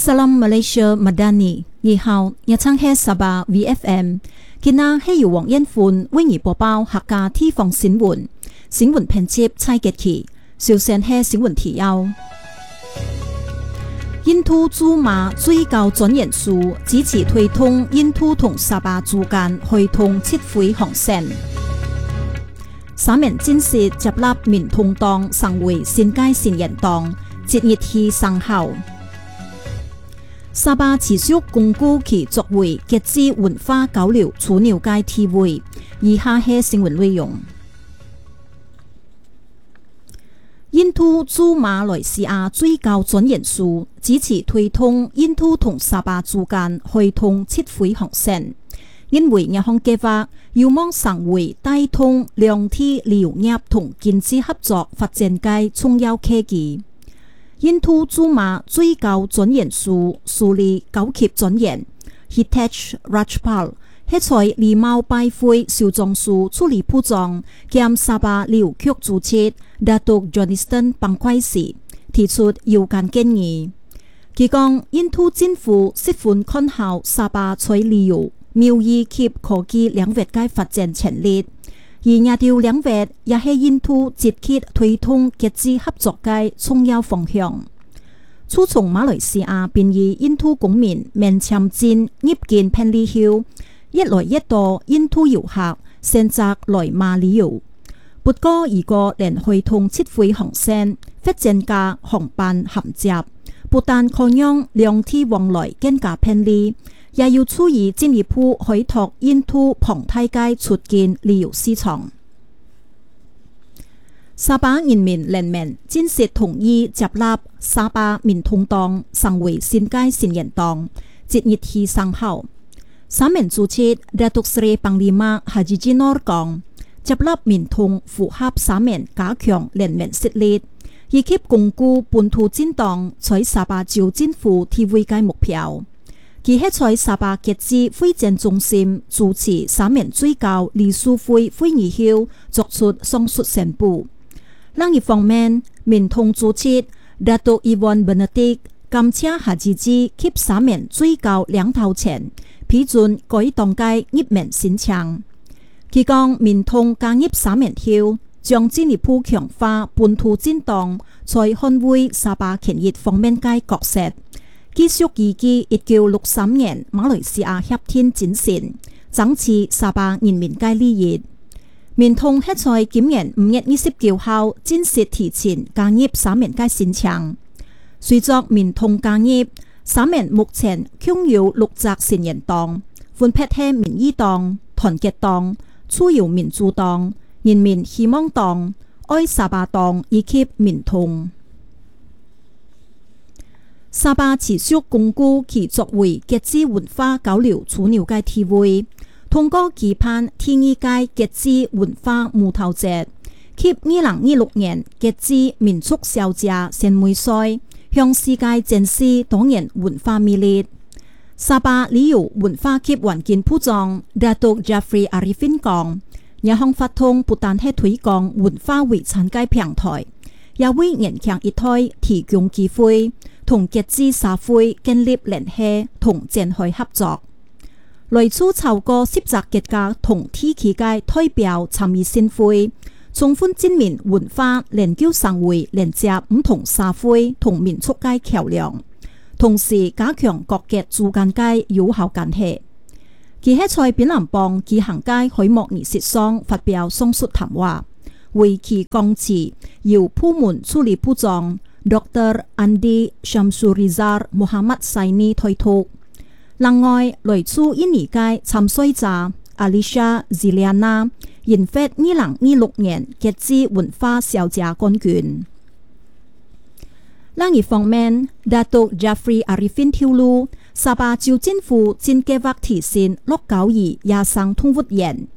Salam Malaysia Madani， 你好，日常係沙巴 VFM， 今日係由黃恩歡為你播報客家地方新聞。新聞編輯蔡傑奇，首先係新聞提要。印度駐馬最高專員署支持推動印度同沙巴之間開通撤回航線。三面正式接納民眾黨成為新界新人黨，即日起生效。沙巴持續鞏固其作為極致文化交流樞紐嘅地位。以下係新聞內容。印度駐馬來西亞最高專員署支持推動印度同沙巴之間開通撤回航線，因為呢項計劃有望成為帶動兩地旅遊業同經濟合作發展嘅重要契機。印度駐馬最高專員署署理高級專員 Hitesh Rajpal 喺在禮貌拜會少壯署處理部長兼沙巴旅遊局主席 Datuk Johnston Pangquay時提出有關建議。佢講，印度政府十分看好沙巴在旅遊、貿易及科技領域嘅發展潛力。而亞洲領域也係印度積極推動極致合作嘅重要方向。自從馬來西亞便以印度公民免簽證入境便利後，越來越多印度遊客選擇來馬旅遊。不過，如果連開通撤回航線，或增加航班銜接，不但可讓兩地往來更加便利，也要注意進一步開拓印度龐大嘅出境旅遊市場。沙巴人民聯盟正式同意接納沙巴民眾黨成為新界新人黨，即日起生效。三名主席 Datuk Seri Panglima Haji Jinor 講，接納民眾符合三名加強聯盟實力，以及鞏固本土政黨在沙巴州政府地位嘅目標。佢喺在沙巴極致會展中心主持三名最高理事會會議後作出上述宣布。另一方面，民眾主席 Datuk Iwan Benedict 感謝夏志之及三名最高領導層批准該黨嘅入盟申請。佢講，民眾加入三名後，將進一步強化本土政黨在捍衛沙巴權益方面嘅角色。繼續依據1963年馬來西亞協定精神，爭取沙巴人民嘅利益。民眾喺在今年5月29號正式提前加入三名嘅申請。隨着民眾加入，三名目前共有6隻新人黨，分別係民意黨、團結黨、自由民主黨、人民希望黨、愛沙巴黨以及民統。沙巴持續鞏固其作為極致文化交流樞紐嘅地位，通過舉辦第2屆極致文化舞蹈節及2026年極致民族小姐選美賽，向世界展示多元文化魅力。沙巴旅遊文化及環境部長 Datuk Jafri Arifin 講，呢項活動不但係推廣文化遺產嘅平台，也為年輕一代提供機會，同極致社會建立聯繫同展開合作。來自超過10隻國家同地區嘅代表參與盛會，充分證明文化研究成為連接唔同社會同民族嘅橋樑，同時加強各國之間嘅友好關係。佢喺在檳榔邦舉行嘅開幕儀式上發表上述談話，為其講辭由部門處理部長 Dr. Andi Shamsurizar Muhammad Saini 推託。另外，來自印尼嘅參賽者 Alisha Ziliana 贏獲2026年極致文化小姐冠軍。另一方面， Datuk Jafri Arifin 透露，沙巴州政府正計劃提升692野生動物園